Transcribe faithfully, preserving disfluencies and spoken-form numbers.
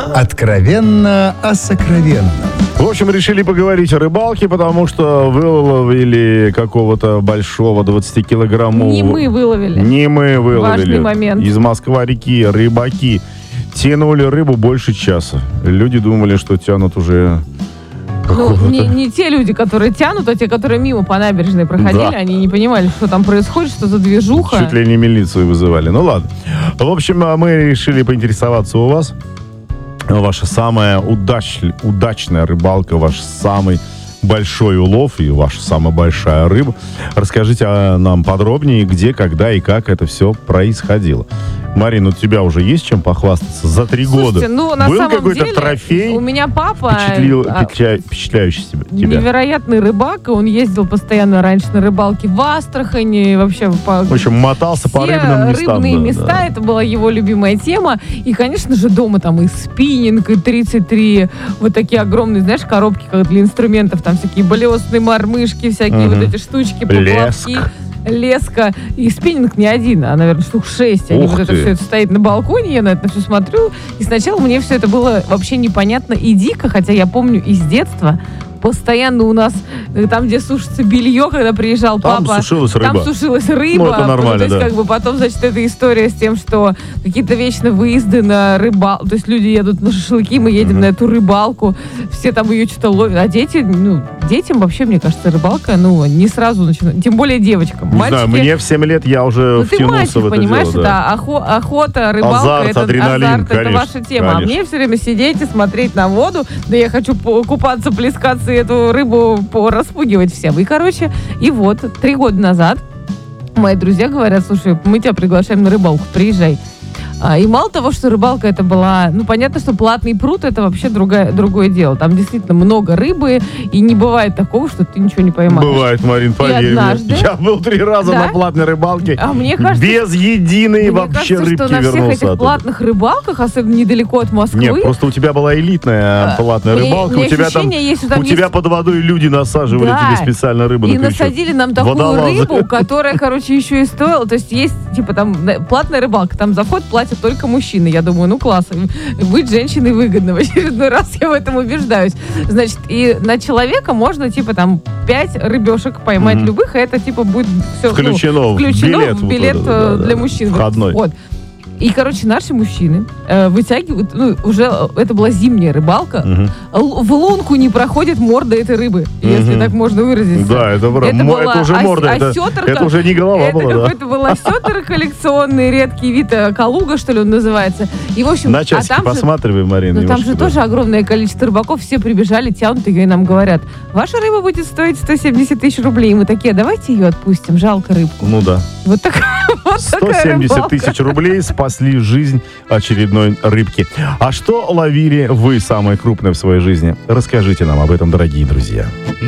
Откровенно о сокровенном. В общем, решили поговорить о рыбалке, потому что выловили какого-то большого двадцатикилограммового... Не мы выловили. Не мы выловили. Важный момент. Из Москва-реки рыбаки тянули рыбу больше часа. Люди думали, что тянут уже... Ну, не, не те люди, которые тянут, а те, которые мимо по набережной проходили, Да. они не понимали, что там происходит, что за движуха. Чуть ли не милицию вызывали. Ну ладно. В общем, мы решили поинтересоваться у вас. Ваша самая удач... удачная рыбалка, ваш самый большой улов и ваша самая большая рыба. Расскажите нам подробнее, где, когда и как это все происходило. Марина, у тебя уже есть чем похвастаться за три Слушайте, года? ну, на Был самом какой-то деле, трофей, у меня папа впечатлил- а, впечатля- впечатляющий тебя? невероятный рыбак, и он ездил постоянно раньше на рыбалке в Астрахани, вообще по... В общем, мотался по все рыбным местам. рыбные да, места, да. это была его любимая тема. И, конечно же, дома там и спиннинг, и тридцать три вот такие огромные, знаешь, коробки как для инструментов, там всякие болесные мормышки, всякие Мгм. вот эти штучки, Леск. поплавки. Леска. И спиннинг не один, а, наверное, штук шесть. Они Ух вот это ты. все это стоит на балконе, я на это все смотрю. И сначала мне все это было вообще непонятно и дико, хотя я помню из детства, постоянно у нас, э, там, где сушится белье, когда приезжал Там папа, сушилась рыба. там сушилась рыба. Ну, это нормально, то есть, да. как бы потом, значит, эта история с тем, что какие-то вечно выезды на рыбалку, то есть люди едут на шашлыки, мы едем Мгм. на эту рыбалку, все там ее что-то ловят, а дети, ну, детям вообще, мне кажется, рыбалка, ну, не сразу начинает, тем более девочкам. Не знаю, мне в семь лет я уже Ну, ты втянулся мальчик, в это понимаешь, дело. да. это охо- охота, рыбалка, Азарт, это адреналин, азарт, это конечно, ваша тема. конечно. А мне все время сидеть и смотреть на воду, да я хочу по- купаться, плескаться и эту рыбу по- распугивать всем. И, короче, и вот, три года назад мои друзья говорят, слушай, мы тебя приглашаем на рыбалку, приезжай. А, и мало того, что рыбалка это была... Ну, понятно, что платный пруд это вообще другое, другое дело. Там действительно много рыбы, и не бывает такого, что ты ничего не поймаешь. Бывает, Марин, поверь мне. однажды- Я был три раза Да? на платной рыбалке. А мне кажется, без единой Мне вообще кажется, рыбки что на всех вернулся этих оттуда. платных рыбалках, особенно недалеко от Москвы, Нет, просто у тебя была элитная А, платная мне- рыбалка. мне У тебя там, ощущение есть, что там у тебя есть- под водой люди насаживали Да. тебе специально рыбу и на крючок. насадили нам такую Водолазы. рыбу, которая, короче, еще и стоила. То есть есть, типа, там, на- платная рыбалка, там за вход платят только мужчины. Я думаю, ну, класс. Быть женщиной выгодно. В очередной раз я в этом убеждаюсь. Значит, и на человека можно, типа, там, пять рыбешек поймать Мгм. любых, и это, типа, будет все... Включено в включено билет в вот билет этот, э, да, да, для да. мужчин. Входной. Вот. И, короче, наши мужчины э, вытягивают, ну, уже э, это была зимняя рыбалка, Мгм. Л- в лунку не проходит морда этой рыбы, если Мгм. так можно выразиться. Да, это, правда. Это Мо- была это уже ос- морда. Это, осетрка. это уже не голова Это была, да? какой-то был осетр коллекционный, редкий вид, э, калуга, что ли, он называется. И, в общем, На часики а там же, посматривай, Марина. ну, там немножко, же да. тоже огромное количество рыбаков, все прибежали, тянут ее и нам говорят, ваша рыба будет стоить сто семьдесят тысяч рублей. И мы такие, давайте ее отпустим, жалко рыбку. Ну да. Вот такая, вот сто такая семьдесят рыбалка. тысяч рублей спасли жизнь очередной рыбки. А что ловили вы самое крупное в своей жизни? Расскажите нам об этом, дорогие друзья.